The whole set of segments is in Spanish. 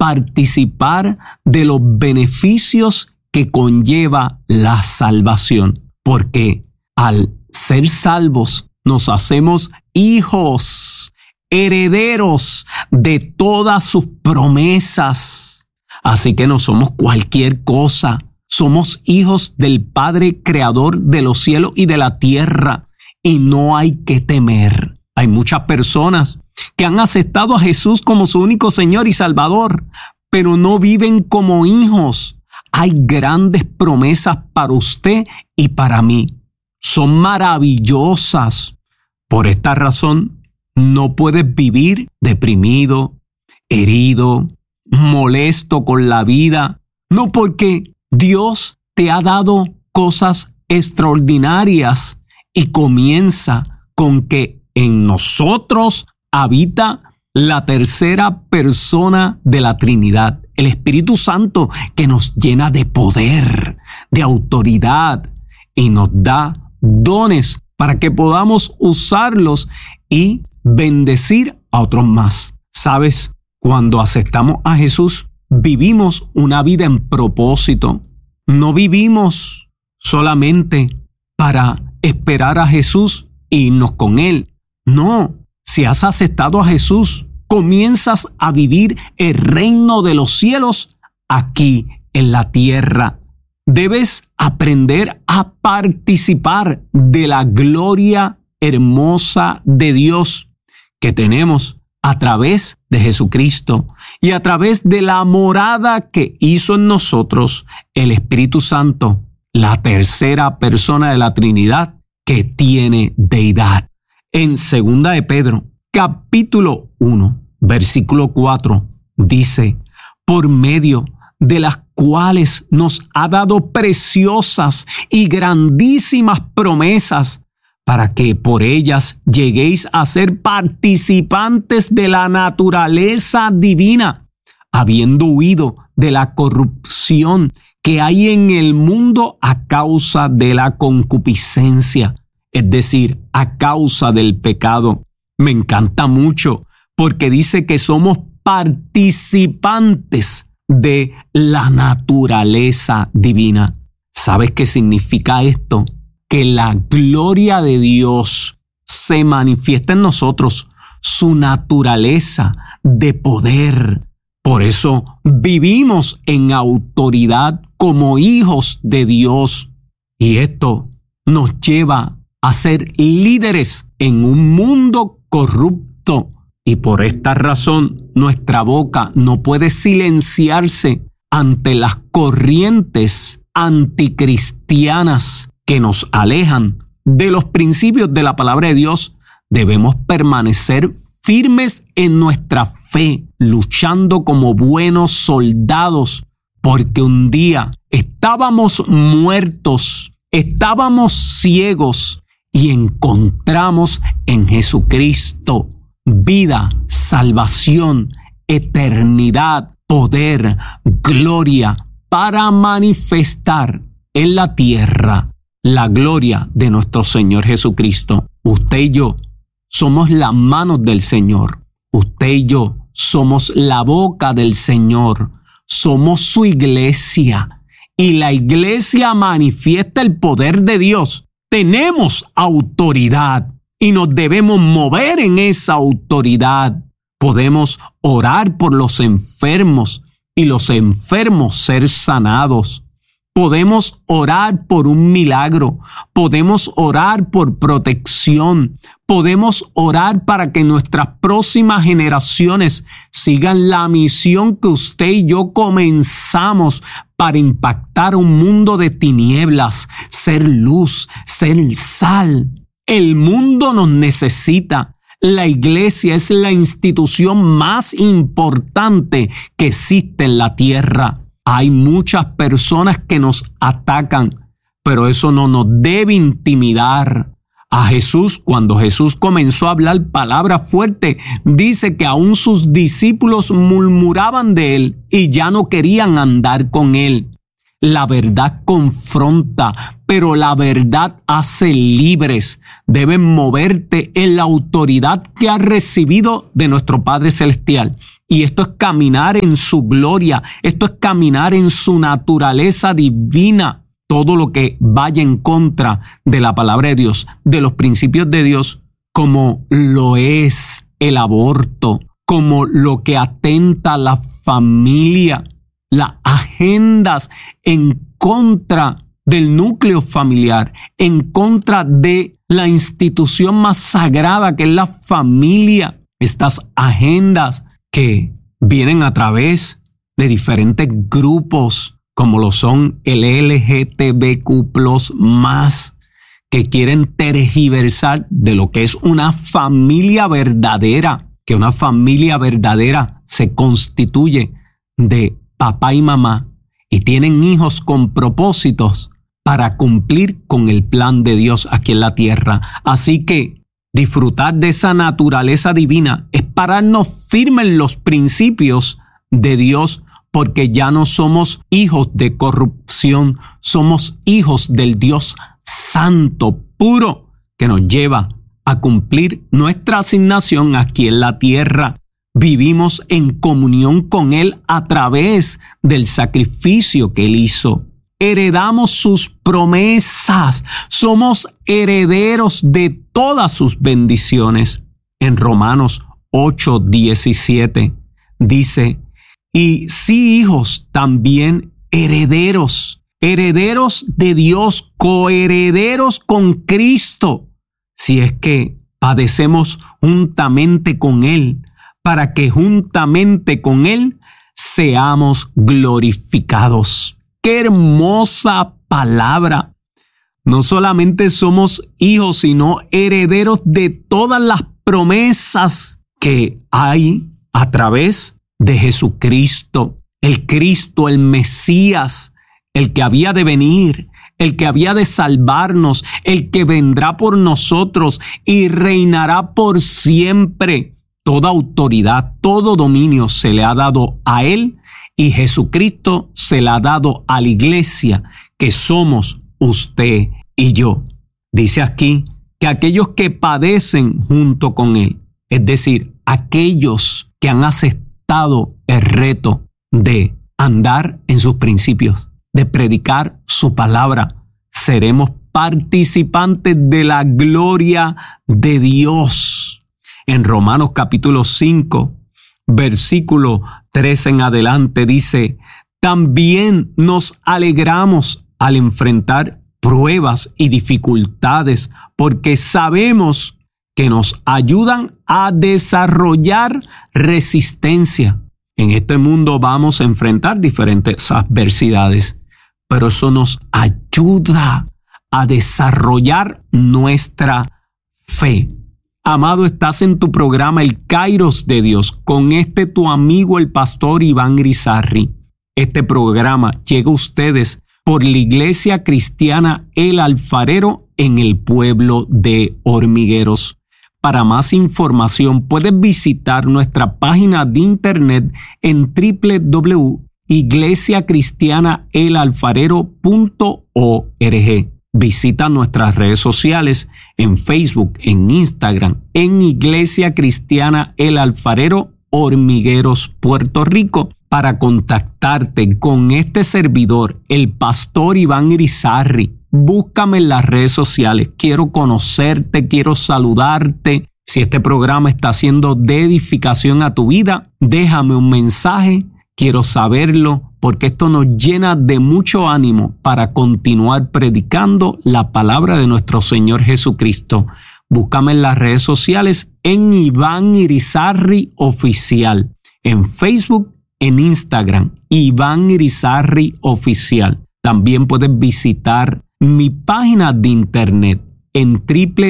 participar de los beneficios que conlleva la salvación. Porque al ser salvos nos hacemos hijos, herederos de todas sus promesas. Así que no somos cualquier cosa. Somos hijos del Padre Creador de los cielos y de la tierra. Y no hay que temer. Hay muchas personas que han aceptado a Jesús como su único Señor y Salvador, pero no viven como hijos. Hay grandes promesas para usted y para mí. Son maravillosas. Por esta razón, no puedes vivir deprimido, herido, molesto con la vida. No, porque Dios te ha dado cosas extraordinarias y comienza con que en nosotros habita la tercera persona de la Trinidad, el Espíritu Santo, que nos llena de poder, de autoridad y nos da dones para que podamos usarlos y bendecir a otros más. ¿Sabes? Cuando aceptamos a Jesús, vivimos una vida en propósito. No vivimos solamente para esperar a Jesús e irnos con Él. No, si has aceptado a Jesús, comienzas a vivir el reino de los cielos aquí en la tierra. Debes aprender a participar de la gloria hermosa de Dios que tenemos a través de Jesucristo y a través de la morada que hizo en nosotros el Espíritu Santo, la tercera persona de la Trinidad que tiene deidad. En 2 de Pedro, capítulo 1, versículo 4, dice: por medio de las cuales nos ha dado preciosas y grandísimas promesas, para que por ellas lleguéis a ser participantes de la naturaleza divina, habiendo huido de la corrupción que hay en el mundo a causa de la concupiscencia, es decir, a causa del pecado. Me encanta mucho porque dice que somos participantes de la naturaleza divina. ¿Sabes qué significa esto? Que la gloria de Dios se manifiesta en nosotros, su naturaleza de poder. Por eso vivimos en autoridad como hijos de Dios. Y esto nos lleva a ser líderes en un mundo corrupto. Y por esta razón nuestra boca no puede silenciarse ante las corrientes anticristianas que nos alejan de los principios de la palabra de Dios. Debemos permanecer firmes en nuestra fe, luchando como buenos soldados, porque un día estábamos muertos, estábamos ciegos y encontramos en Jesucristo vida, salvación, eternidad, poder, gloria para manifestar en la tierra la gloria de nuestro Señor Jesucristo. Usted y yo somos las manos del Señor. Usted y yo somos la boca del Señor. Somos su iglesia. Y la iglesia manifiesta el poder de Dios. Tenemos autoridad y nos debemos mover en esa autoridad. Podemos orar por los enfermos y los enfermos ser sanados. Podemos orar por un milagro, podemos orar por protección, podemos orar para que nuestras próximas generaciones sigan la misión que usted y yo comenzamos para impactar un mundo de tinieblas, ser luz, ser sal. El mundo nos necesita. La iglesia es la institución más importante que existe en la tierra. Hay muchas personas que nos atacan, pero eso no nos debe intimidar. A Jesús, cuando Jesús comenzó a hablar palabras fuertes, dice que aún sus discípulos murmuraban de él y ya no querían andar con él. La verdad confronta, pero la verdad hace libres. Debes moverte en la autoridad que has recibido de nuestro Padre Celestial. Y esto es caminar en su gloria. Esto es caminar en su naturaleza divina. Todo lo que vaya en contra de la palabra de Dios, de los principios de Dios, como lo es el aborto, como lo que atenta a la familia, las agendas en contra del núcleo familiar, en contra de la institución más sagrada que es la familia. Estas agendas que vienen a través de diferentes grupos, como lo son el LGTBQ+, que quieren tergiversar de lo que es una familia verdadera, que una familia verdadera se constituye de papá y mamá y tienen hijos con propósitos para cumplir con el plan de Dios aquí en la tierra. Así que disfrutar de esa naturaleza divina es pararnos firmes en los principios de Dios, porque ya no somos hijos de corrupción, somos hijos del Dios santo, puro, que nos lleva a cumplir nuestra asignación aquí en la tierra. Vivimos en comunión con Él a través del sacrificio que Él hizo. Heredamos sus promesas. Somos herederos de todas sus bendiciones. En Romanos 8:17 dice: y sí, hijos, también herederos, herederos de Dios, coherederos con Cristo, si es que padecemos juntamente con Él, para que juntamente con Él seamos glorificados. ¡Qué hermosa palabra! No solamente somos hijos, sino herederos de todas las promesas que hay a través de Jesucristo, el Cristo, el Mesías, el que había de venir, el que había de salvarnos, el que vendrá por nosotros y reinará por siempre. Toda autoridad, todo dominio se le ha dado a Él, y Jesucristo se le ha dado a la iglesia, que somos usted y yo. Dice aquí que aquellos que padecen junto con Él, es decir, aquellos que han aceptado el reto de andar en sus principios, de predicar su palabra, seremos participantes de la gloria de Dios. En Romanos capítulo 5, versículo 3 en adelante dice: también nos alegramos al enfrentar pruebas y dificultades, porque sabemos que nos ayudan a desarrollar resistencia. En este mundo vamos a enfrentar diferentes adversidades, pero eso nos ayuda a desarrollar nuestra fe. Amado, estás en tu programa El Kairos de Dios con tu amigo el pastor Iván Irizarry. Este programa llega a ustedes por la Iglesia Cristiana El Alfarero en el pueblo de Hormigueros. Para más información puedes visitar nuestra página de internet en www.iglesiacristianaelalfarero.org. Visita nuestras redes sociales en Facebook, en Instagram, en Iglesia Cristiana El Alfarero, Hormigueros, Puerto Rico, para contactarte con este servidor, el pastor Iván Irizarry. Búscame en las redes sociales. Quiero conocerte, quiero saludarte. Si este programa está siendo de edificación a tu vida, déjame un mensaje. Quiero saberlo, porque esto nos llena de mucho ánimo para continuar predicando la palabra de nuestro Señor Jesucristo. Búscame en las redes sociales en Iván Irizarry Oficial, en Facebook, en Instagram, Iván Irizarry Oficial. También puedes visitar mi página de internet en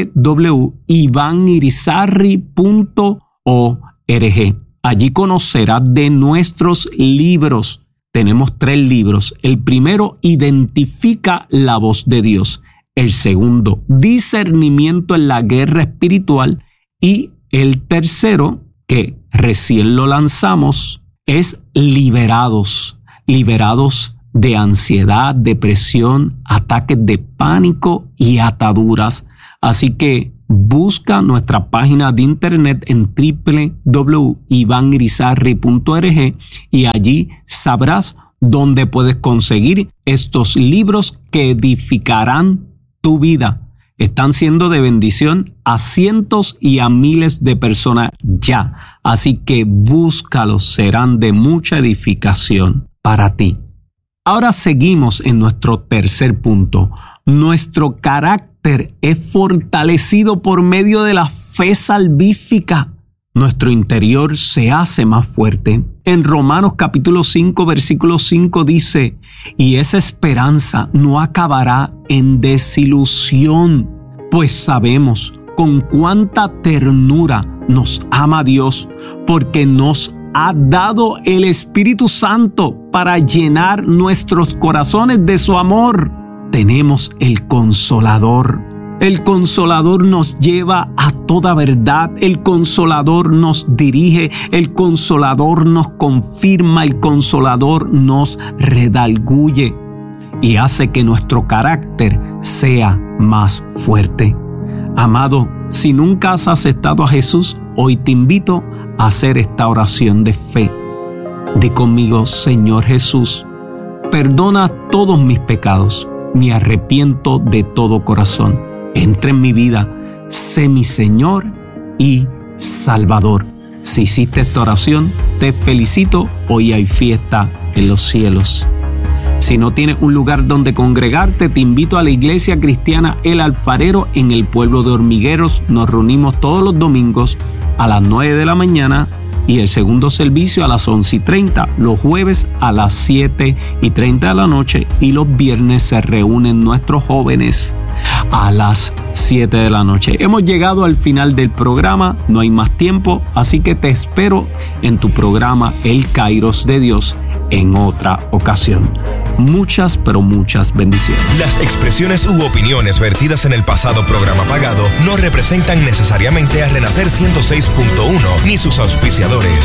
www.ivanirizarry.org. Allí conocerás de nuestros libros. Tenemos 3 libros. El primero, Identifica la voz de Dios. El segundo, Discernimiento en la guerra espiritual. Y el tercero, que recién lo lanzamos, es Liberados de ansiedad, depresión, ataques de pánico y ataduras. Así que busca nuestra página de internet en www.ivanguirizarry.org y allí sabrás dónde puedes conseguir estos libros que edificarán tu vida. Están siendo de bendición a cientos y a miles de personas ya. Así que búscalos, serán de mucha edificación para ti. Ahora seguimos en nuestro tercer punto. Nuestro carácter es fortalecido por medio de la fe salvífica. Nuestro interior se hace más fuerte. En Romanos capítulo 5, versículo 5 dice, y esa esperanza no acabará en desilusión, pues sabemos con cuánta ternura nos ama Dios, porque nos ha dado el Espíritu Santo para llenar nuestros corazones de su amor. Tenemos el Consolador. El Consolador nos lleva a toda verdad. El Consolador nos dirige. El Consolador nos confirma. El Consolador nos redarguye y hace que nuestro carácter sea más fuerte. Amado, si nunca has aceptado a Jesús, hoy te invito a hacer esta oración de fe. Di conmigo: Señor Jesús, perdona todos mis pecados. Me arrepiento de todo corazón. Entra en mi vida, sé mi Señor y Salvador. Si hiciste esta oración, te felicito. Hoy hay fiesta en los cielos. Si no tienes un lugar donde congregarte, te invito a la Iglesia Cristiana El Alfarero en el pueblo de Hormigueros. Nos reunimos todos los domingos a las 9 de la mañana y el segundo servicio a las 11:30, los jueves a las 7:30 de la noche y los viernes se reúnen nuestros jóvenes a las 7 de la noche. Hemos llegado al final del programa, no hay más tiempo, así que te espero en tu programa El Kairos de Dios en otra ocasión. Muchas, pero muchas bendiciones. Las expresiones u opiniones vertidas en el pasado programa pagado no representan necesariamente a Renacer 106.1 ni sus auspiciadores.